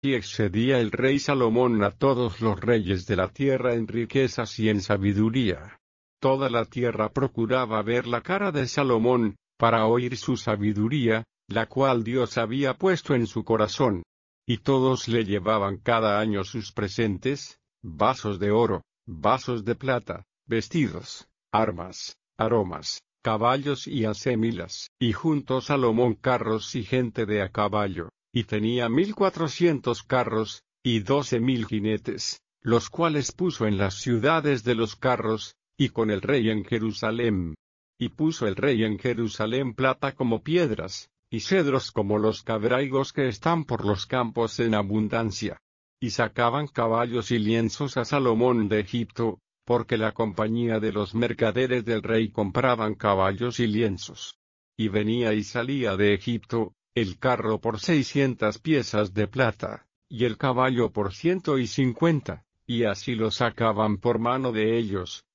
Y excedía el rey Salomón a todos los reyes de la tierra en riquezas y en sabiduría. Toda la tierra procuraba ver la cara de Salomón, para oír su sabiduría, la cual Dios había puesto en su corazón. Y todos le llevaban cada año sus presentes, vasos de oro, vasos de plata, vestidos, armas, aromas, caballos y acémilas. Y juntó Salomón carros y gente de a caballo, y tenía 1400 carros, y 12,000 jinetes, los cuales puso en las ciudades de los carros, y con el rey en Jerusalén. Y puso el rey en Jerusalén plata como piedras, y cedros como los cabraigos que están por los campos en abundancia. Y sacaban caballos y lienzos a Salomón de Egipto, porque la compañía de los mercaderes del rey compraban caballos y lienzos. Y venía y salía de Egipto, el carro por 600 piezas de plata, y el caballo por 150, y así lo sacaban por mano de ellos,